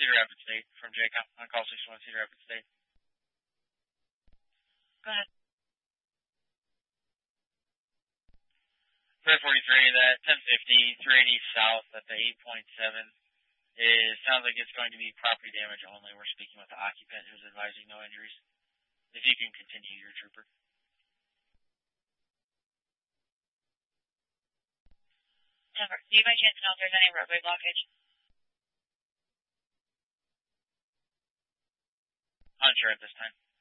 Cedar Rapids State from JCOM on call 61 Cedar Rapids State. Go ahead. Fred 43, that 1050, 380 south at the 8.7 sounds like it's going to be property damage only. We're speaking with the occupant who's advising no injuries. If you can continue, your trooper. Denver, do you by chance know if there's any roadway blockage? Unsure at this time.